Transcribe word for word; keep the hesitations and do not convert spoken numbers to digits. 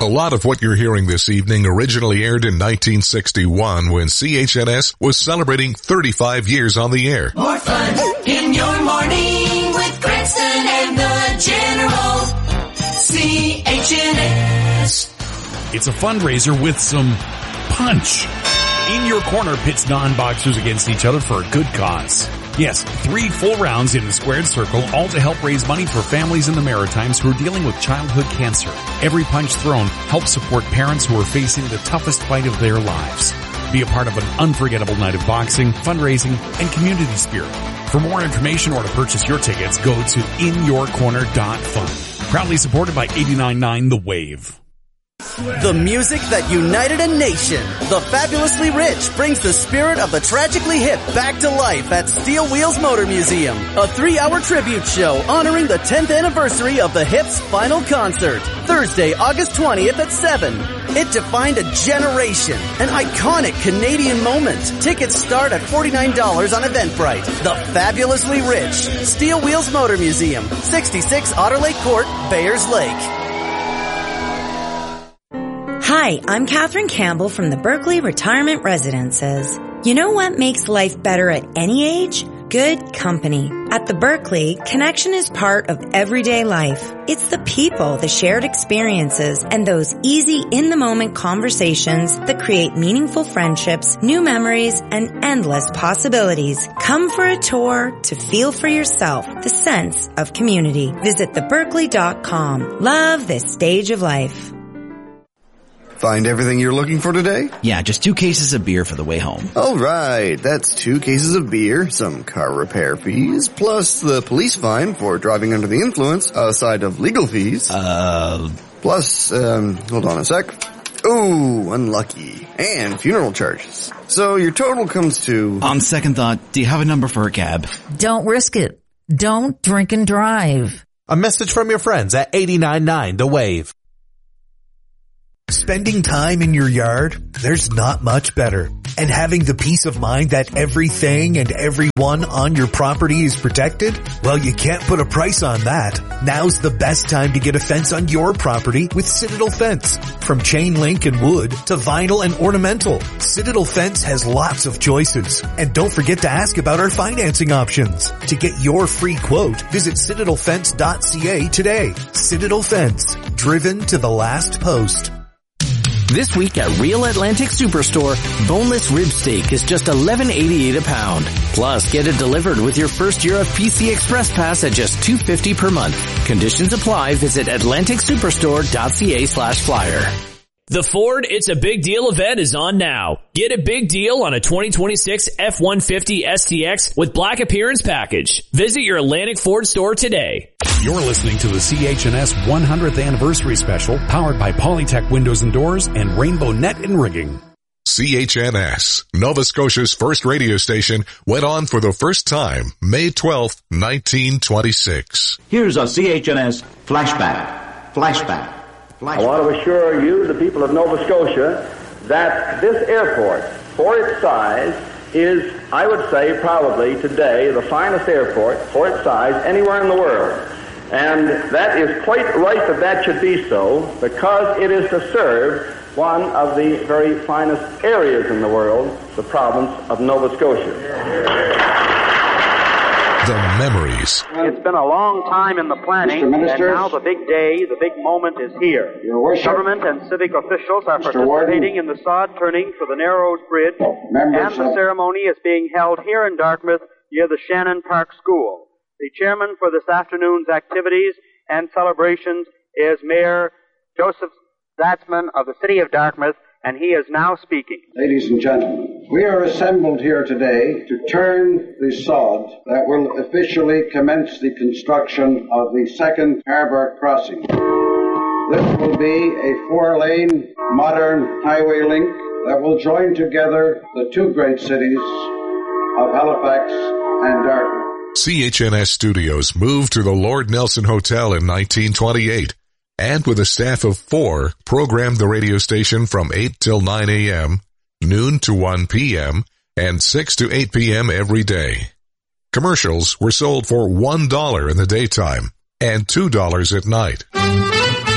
A lot of what you're hearing this evening originally aired in nineteen sixty-one when C H N S was celebrating thirty-five years on the air. More fun in your morning with Cranston and the General. C H N S. It's a fundraiser with some punch. In Your Corner pits non-boxers against each other for a good cause. Yes, three full rounds in the squared circle, all to help raise money for families in the Maritimes who are dealing with childhood cancer. Every punch thrown helps support parents who are facing the toughest fight of their lives. Be a part of an unforgettable night of boxing, fundraising, and community spirit. For more information or to purchase your tickets, go to in your corner dot fun. Proudly supported by eighty-nine point nine The Wave. The music that united a nation. The Fabulously Rich brings the spirit of the Tragically Hip back to life at Steel Wheels Motor Museum. A three-hour tribute show honoring the tenth anniversary of the Hips' final concert. Thursday, August twentieth at seven. It defined a generation. An iconic Canadian moment. Tickets start at forty-nine dollars on Eventbrite. The Fabulously Rich. Steel Wheels Motor Museum. sixty-six Otter Lake Court, Bayers Lake. Hi, I'm Catherine Campbell from the Berkeley Retirement Residences. You know what makes life better at any age? Good company. At the Berkeley, connection is part of everyday life. It's the people, the shared experiences, and those easy, in-the-moment conversations that create meaningful friendships, new memories, and endless possibilities. Come for a tour to feel for yourself the sense of community. Visit the berkeley dot com. Love this stage of life. Find everything you're looking for today? Yeah, just two cases of beer for the way home. All right, that's two cases of beer, some car repair fees, plus the police fine for driving under the influence, aside of legal fees. Uh... Plus, um, hold on a sec. Ooh, unlucky. And funeral charges. So your total comes to... On second thought, do you have a number for a cab? Don't risk it. Don't drink and drive. A message from your friends at eighty-nine point nine The Wave. Spending time in your yard, there's not much better. And having the peace of mind that everything and everyone on your property is protected? Well, you can't put a price on that. Now's the best time to get a fence on your property with Citadel Fence. From chain link and wood to vinyl and ornamental, Citadel Fence has lots of choices. And don't forget to ask about our financing options. To get your free quote, visit citadel fence dot c a today. Citadel Fence, driven to the last post. This week at Real Atlantic Superstore, boneless rib steak is just eleven eighty-eight a pound. Plus, get it delivered with your first year of P C Express Pass at just two fifty per month. Conditions apply. Visit atlantic superstore dot c a slash flyer. The Ford It's a Big Deal event is on now. Get a big deal on a twenty twenty-six F one fifty S T X with Black Appearance Package. Visit your Atlantic Ford store today. You're listening to the C H N S one hundredth Anniversary Special, powered by Polytech Windows and Doors and Rainbow Net and Rigging. C H N S, Nova Scotia's first radio station, went on for the first time May twelfth, nineteen twenty-six. Here's a C H N S flashback. Flashback. Flashback. I want to assure you, the people of Nova Scotia, that this airport, for its size, is, I would say, probably today the finest airport for its size anywhere in the world. And that is quite right that that should be so, because it is to serve one of the very finest areas in the world, the province of Nova Scotia. The memories. It's been a long time in the planning, and now the big day, the big moment is here. Government and civic officials are Mister participating Warden. in the sod turning for the Narrows Bridge, Members and the of- ceremony is being held here in Dartmouth near the Shannon Park School. The chairman for this afternoon's activities and celebrations is Mayor Joseph Zatzman of the city of Dartmouth, and he is now speaking. Ladies and gentlemen, we are assembled here today to turn the sod that will officially commence the construction of the second harbour crossing. This will be a four-lane modern highway link that will join together the two great cities of Halifax and Dartmouth. C H N S Studios moved to the Lord Nelson Hotel in nineteen twenty-eight, and with a staff of four, programmed the radio station from eight till nine a.m., noon to one p.m., and six to eight p.m. every day. Commercials were sold for one dollar in the daytime and two dollars at night.